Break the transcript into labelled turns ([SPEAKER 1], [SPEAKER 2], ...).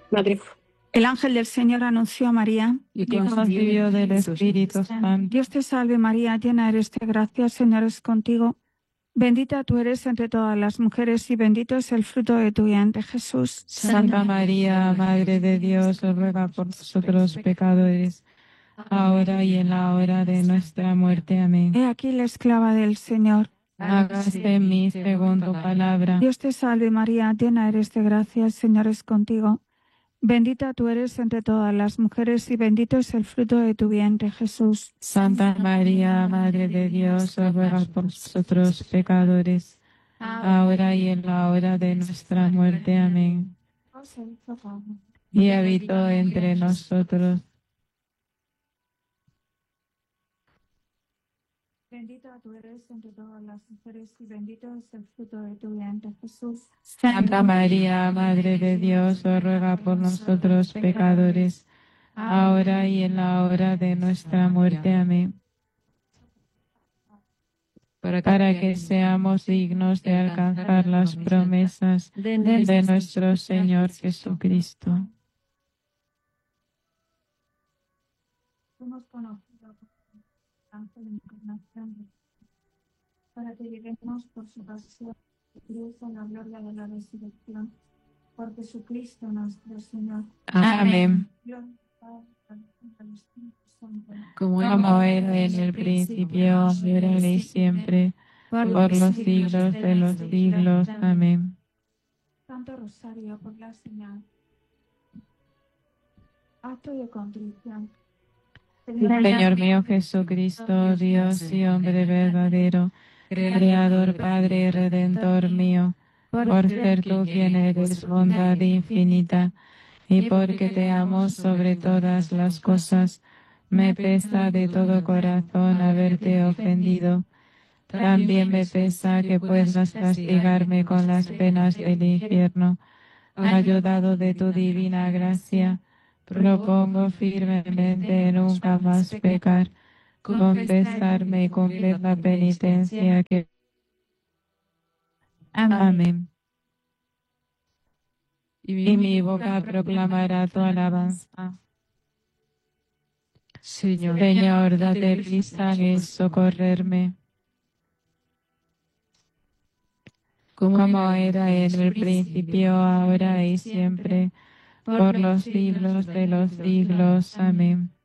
[SPEAKER 1] Madre.
[SPEAKER 2] El ángel del Señor anunció a María.
[SPEAKER 3] Y concibió del Espíritu Santo.
[SPEAKER 2] Dios te salve María, llena eres de gracia, el Señor es contigo. Bendita tú eres entre todas las mujeres y bendito es el fruto de tu vientre, Jesús.
[SPEAKER 3] Santa María, Madre de Dios, ruega por nosotros pecadores, ahora y en la hora de nuestra muerte. Amén.
[SPEAKER 2] He aquí la esclava del Señor.
[SPEAKER 3] Hágase en mí según tu palabra.
[SPEAKER 2] Dios te salve María, llena eres de gracia, el Señor es contigo. Bendita tú eres entre todas las mujeres y bendito es el fruto de tu vientre, Jesús.
[SPEAKER 3] Santa María, Madre de Dios, ruega por nosotros pecadores, ahora y en la hora de nuestra muerte. Amén. Y habitó entre nosotros.
[SPEAKER 2] Bendita tú eres entre todas las mujeres y bendito es el fruto de tu vientre, Jesús.
[SPEAKER 3] Santa María, Madre de Dios, ruega por nosotros pecadores, ahora y en la hora de nuestra muerte. Amén. Para que seamos dignos de alcanzar las promesas de nuestro Señor Jesucristo.
[SPEAKER 2] Somos conocidos por el ángel de encarnación, para que lleguemos por su pasión y cruz a la gloria de la resurrección, por Jesucristo nuestro Señor.
[SPEAKER 3] Amén.
[SPEAKER 2] Gloria al Padre, al Hijo y al Espíritu Santo.
[SPEAKER 3] Como era en el principio, ahora y siempre, por los siglos de los siglos. Amén.
[SPEAKER 2] Santo Rosario por la señal. Acto de contrición.
[SPEAKER 3] Señor mío Jesucristo, Dios y hombre verdadero, Creador, Padre y Redentor mío, por ser tú quien eres bondad infinita, y porque te amo sobre todas las cosas, me pesa de todo corazón haberte ofendido. También me pesa que puedas castigarme con las penas del infierno. Ayudado de tu divina gracia, propongo firmemente nunca más pecar, confesarme y cumplir la penitencia que... Amén. Y mi boca proclamará tu alabanza. Señor, date prisa en socorrerme. Como era en el principio, ahora y siempre, por los siglos de los siglos. Amén.